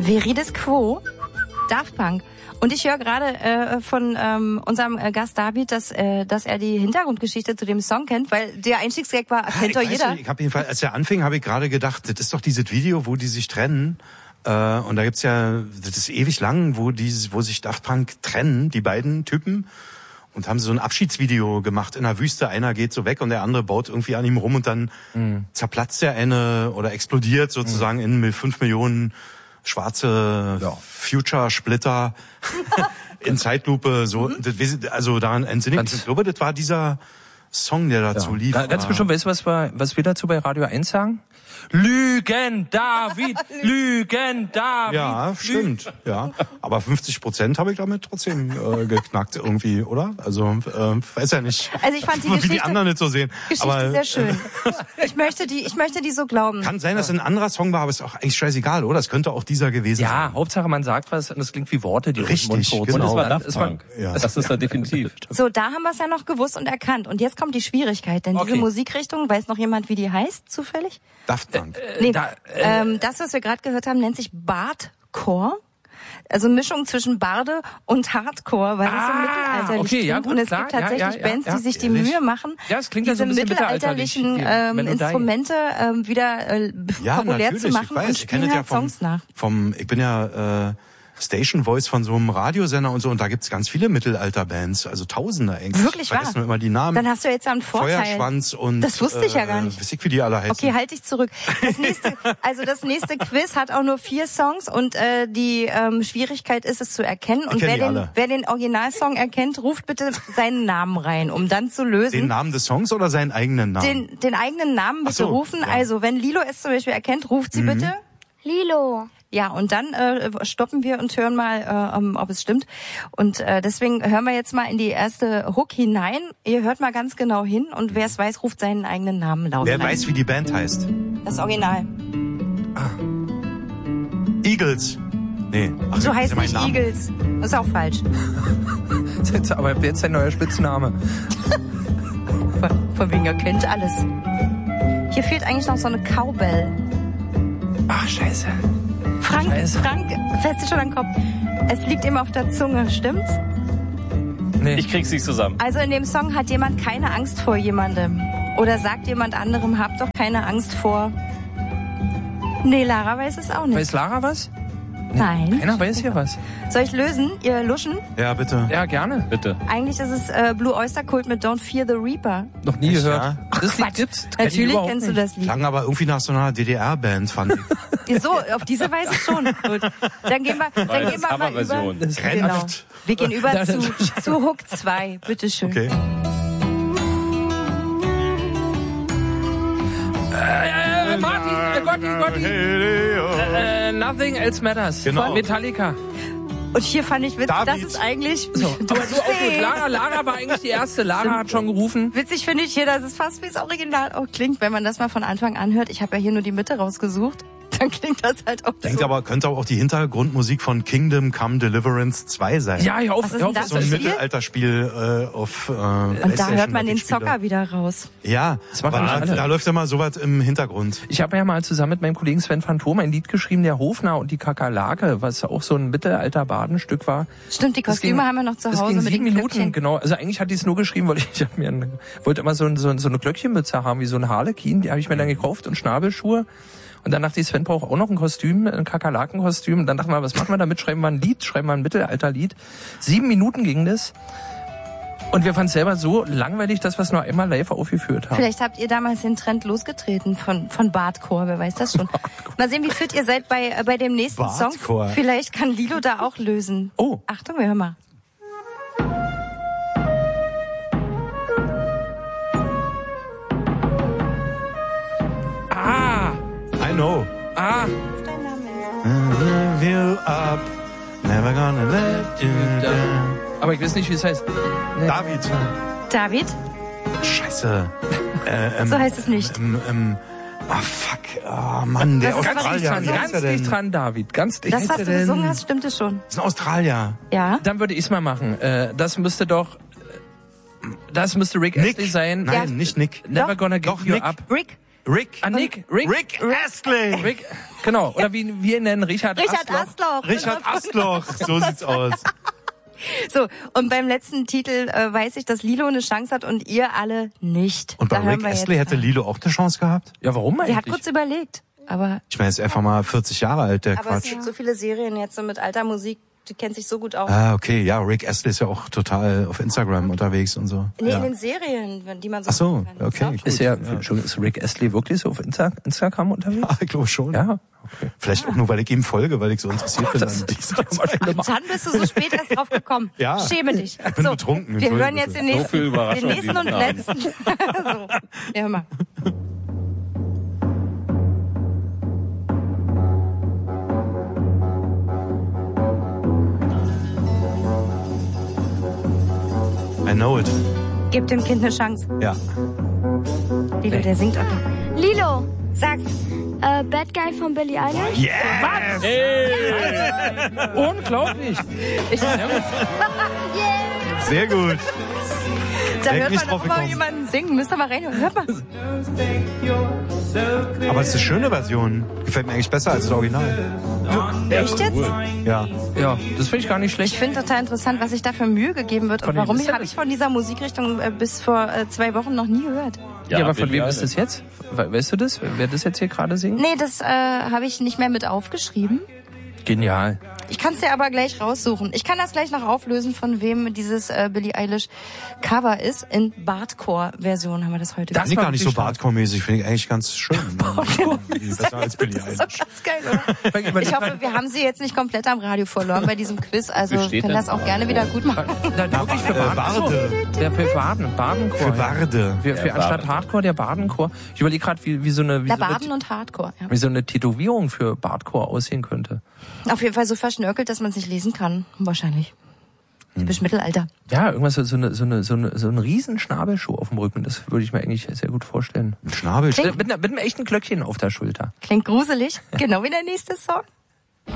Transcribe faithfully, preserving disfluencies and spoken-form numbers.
Veridis Quo, Daft Punk. Und ich höre gerade äh, von ähm, unserem äh, Gast David, dass, äh, dass er die Hintergrundgeschichte zu dem Song kennt, weil der Einstiegsgag war, kennt doch jeder. Nicht, ich habe jedenfalls, als er anfing, habe ich gerade gedacht, das ist doch dieses Video, wo die sich trennen. Äh, und da gibt's ja, das ist ewig lang, wo die, wo sich Daft Punk trennen, die beiden Typen. Und haben so ein Abschiedsvideo gemacht in der Wüste. Einer geht so weg und der andere baut irgendwie an ihm rum und dann mhm. zerplatzt der eine oder explodiert sozusagen mhm. in fünf Millionen schwarze ja. Future-Splitter in Zeitlupe. So, mhm. das, also daran entsinne ich. Ich glaube, das war dieser Song, der dazu ja. lief. Ganz bestimmt, weißt du, was wir, was wir dazu bei Radio eins sagen? Lügen, David! Lügen, David! Ja, stimmt. Ja, aber fünfzig Prozent habe ich damit trotzdem äh, geknackt irgendwie, oder? Also, äh, weiß ja nicht, also ich fand die wie Geschichte, die anderen nicht so sehen. Geschichte aber, sehr schön. Ich möchte die, ich möchte die so glauben. Kann sein, dass es ein anderer Song war, aber ist auch eigentlich scheißegal, oder? Es könnte auch dieser gewesen ja, sein. Ja, Hauptsache man sagt was und es klingt wie Worte, die richtig, genau. Und es war Daft ist Punk. Man, ja. Das ist da definitiv. So, da haben wir es ja noch gewusst und erkannt. Und jetzt kommt die Schwierigkeit, denn okay. diese Musikrichtung, weiß noch jemand, wie die heißt, zufällig? Daft Punk. Äh, nee, da, äh, ähm, das, was wir gerade gehört haben, nennt sich Bardcore. Also Mischung zwischen Barde und Hardcore, weil das ah, so mittelalterlich okay, klingt. ja, gut, und es klar, gibt tatsächlich ja, ja, Bands, ja, die sich die ehrlich? Mühe machen, ja, es klingt diese ja so ein bisschen mittelalterlichen ähm, Instrumente ähm, wieder äh, ja, populär zu machen ich weiß, und spielen halt ja vom, Songs nach. Vom, ich bin ja äh, Station Voice von so einem Radiosender und so, und da gibt's ganz viele Mittelalter-Bands, also Tausende eigentlich. Wirklich wahr? Ich vergesse nur immer die Namen. Dann hast du jetzt einen Vorteil. Feuerschwanz und... Das wusste ich ja gar nicht. Äh, weiß ich, wie die alle heißen. Okay, halt dich zurück. Das nächste, also das nächste Quiz hat auch nur vier Songs und äh, die ähm, Schwierigkeit ist es zu erkennen. Und wer den, wer den Originalsong erkennt, ruft bitte seinen Namen rein, um dann zu lösen. Den Namen des Songs oder seinen eigenen Namen? Den, den eigenen Namen bitte so, rufen. Ja. Also wenn Lilo es zum Beispiel erkennt, ruft sie mhm. bitte. Lilo. Ja, und dann äh, stoppen wir und hören mal, äh, um, ob es stimmt. Und äh, deswegen hören wir jetzt mal in die erste Hook hinein. Ihr hört mal ganz genau hin und wer es weiß, ruft seinen eigenen Namen laut. Wer rein. weiß, wie die Band heißt? Das Original. Ah. Eagles. Nee. Ach, so heißt ja nicht Name. Eagles. Das ist auch falsch. Aber jetzt ein neuer Spitzname. Von, von wegen, er kennt alles. Hier fehlt eigentlich noch so eine Cowbell. Ach, scheiße. Frank, Scheiße. Frank, fest schon am Kopf. Es liegt ihm auf der Zunge, stimmt's? Nee. Ich krieg's nicht zusammen. Also in dem Song hat jemand keine Angst vor jemandem. Oder sagt jemand anderem, habt doch keine Angst vor... Nee, Lara weiß es auch nicht. Weiß Lara was? Nee, Nein. Keiner weiß hier was. Soll ich lösen, ihr Luschen? Ja, bitte. Ja, gerne. Bitte. Eigentlich ist es äh, Blue Oyster Cult mit Don't Fear the Reaper. Noch nie Echt, gehört. ja? Das Lied gibt's. Natürlich kennst du das Lied. Klang aber irgendwie nach so einer D D R-Band, fand ich. So, auf diese Weise schon. Gut. Dann gehen wir, dann gehen wir mal über. Genau. Wir gehen über zu, zu Hook zwei. Bitteschön. Okay. Äh, Martin, äh, Gotti, Gotti. Äh, äh, Nothing Else Matters. Genau. Von Metallica. Und hier fand ich witzig, David. das ist eigentlich... So, aber du auch gut. Lara, Lara war eigentlich die erste. Lara hat schon gerufen. Witzig finde ich hier, dass es fast wie das Original auch klingt, wenn man das mal von Anfang an hört. Ich habe ja hier nur die Mitte rausgesucht. Dann klingt das halt auch Denkt so. aber, könnte aber auch die Hintergrundmusik von Kingdom Come Deliverance zwei sein. Ja, hör auf, Was ist hör auf. denn das So ein Spiel? Mittelalterspiel äh, auf äh, Und da hört man den Zocker wieder raus. Ja, Das machen aber nicht da, alle. da läuft ja mal sowas im Hintergrund. Ich habe ja mal zusammen mit meinem Kollegen Sven Phantom ein Lied geschrieben, der Hofner und die Kakerlake, was auch so ein Mittelalter-Badenstück war. Stimmt, die Das Kostüme ging- haben wir noch zu Das Hause ging mit sieben den Minuten, Glöckchen. genau. Also eigentlich hatte ich es nur geschrieben, weil ich, ich hab mir ein, wollte immer so, ein, so, ein, so eine Glöckchenmütze haben, wie so ein Harlekin. Die habe ich mir dann gekauft und Schnabelschuhe. Und dann dachte ich, Sven braucht auch noch ein Kostüm, ein Kakerlakenkostüm. Und dann dachten wir, was machen wir damit? Schreiben wir ein Lied, schreiben wir ein Mittelalterlied. Sieben Minuten ging das. Und wir fanden es selber so langweilig, dass wir es nur einmal live aufgeführt haben. Vielleicht habt ihr damals den Trend losgetreten von, von Bardcore, wer weiß das schon. Mal sehen, wie fit ihr seid bei, äh, bei dem nächsten Bardcore. Song. Vielleicht kann Lilo da auch lösen. Oh. Achtung, wir hören mal. Ah, I know. ah. Live you up, never gonna let you down. Aber ich weiß nicht, wie es heißt. Nee. David. David? Scheiße. Äh, ähm, So heißt es nicht. Ähm, ähm, ah, fuck. Ah, Mann, der Das ist aber Australier. richtig Wie dran. heißt Ganz er dicht denn? dran, David. Ganz dicht. Das, was er du denn? gesungen hast, stimmte schon. Das ist ein Australier. Ja? Dann würde ich es mal machen. Äh, das müsste doch... Das müsste Rick Nick. Astley sein. Nein, Ja. nicht Nick. Never Doch. gonna give Doch, you Nick. up. Rick, Rick. Ah, Nick. Rick. Rick Astley. Rick. Genau. Oder wie wir ihn nennen, Richard, Richard Astloch. Astloch. Richard Astloch. So sieht's aus. So, und beim letzten Titel äh, weiß ich, dass Lilo eine Chance hat und ihr alle nicht. Und bei Da hören Rick wir Astley jetzt hätte Lilo auch eine Chance gehabt? Ja, warum eigentlich? Sie hat kurz überlegt, aber... Ich meine, er ist einfach mal vierzig Jahre alt, der Aber Quatsch. es gibt so viele Serien jetzt so mit alter Musik, die kennt sich so gut aus. Ah, okay, ja, Rick Astley ist ja auch total auf Instagram unterwegs und so. Nee, ja. in den Serien, die man so... Ach so, kann. okay. Gut. Ist ja, Entschuldigung, ist Rick Astley wirklich so auf Insta Instagram unterwegs? Ah, ich glaube schon. Ja. Okay. Vielleicht auch nur, weil ich ihm folge, weil ich so interessiert bin an dieser Zeit. Dann bist du so spät erst drauf gekommen. Ja. Schäme dich. Ich bin so, betrunken. Wir hören Entschuldigung, jetzt den bitte. nächsten, So viel Überraschung, den nächsten und die Namen. letzten. so. Ja, hör mal. I know it. Gib dem Kind eine Chance. Ja. Lilo, der singt auch noch. Lilo, Sag's. äh, Bad Guy von Billie Eilish. Yes! Unglaublich. Ich, Sehr gut. da Wäre ich hört nicht man drauf auch mal gekommen. jemanden singen. Müsst ihr mal reinhören. Hört mal. Aber es ist eine schöne Version. Gefällt mir eigentlich besser als das Original. Echt jetzt? Ja. Ja, das finde ich gar nicht Ich schlecht. finde total interessant, was sich da für Mühe gegeben wird. Von Und wem warum ist habe das? ich von dieser Musikrichtung äh, bis vor äh, zwei Wochen noch nie gehört? Ja, aber von Billie wem ist das jetzt? We- Weißt du das? Wer das jetzt hier gerade singt? Nee, das äh, habe ich nicht mehr mit aufgeschrieben. Genial. Ich kann es dir aber gleich raussuchen. Ich kann das gleich noch auflösen, von wem dieses äh, Billie Eilish Cover ist. In Bardcore-Version haben wir das heute. Das Finde ich war gar nicht so wirklich Bardcore-mäßig. Finde ich eigentlich ganz schön. Besser als Billie Das ist doch Eilish. ganz geil, oder? Ich hoffe, wir haben sie jetzt nicht komplett am Radio verloren bei diesem Quiz. Also Wie steht können das denn? auch gerne wieder gut machen. Na, wirklich für äh, Baden. Barde. So, der für Baden, Badenchor. Für ja. Barde. Für, für Ja, anstatt Baden. Hardcore der Badenchor. Ich überlege gerade, wie, wie so eine wie Da so eine, Baden und Hardcore. Ja. wie so eine Tätowierung für Bardcore aussehen könnte. Auf jeden Fall so verschnörkelt, dass man es nicht lesen kann. Wahrscheinlich. Typisch Mittelalter. Ja, irgendwas so so eine so eine so eine so ein riesen Schnabelschuh auf dem Rücken. Das würde ich mir eigentlich sehr gut vorstellen. Ein Schnabel. Äh, Mit, einer, mit einem echten Glöckchen auf der Schulter. Klingt gruselig. Genau wie der nächste Song.